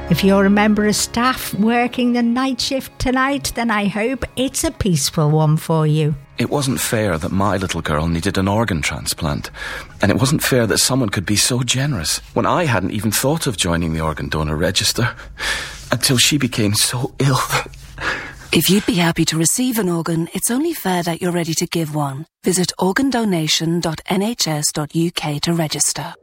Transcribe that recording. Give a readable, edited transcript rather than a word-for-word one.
If you're a member of staff working the night shift tonight, then I hope it's a peaceful one for you. It wasn't fair that my little girl needed an organ transplant. And it wasn't fair that someone could be so generous when I hadn't even thought of joining the organ donor register until she became so ill. If you'd be happy to receive an organ, it's only fair that you're ready to give one. Visit organdonation.nhs.uk to register.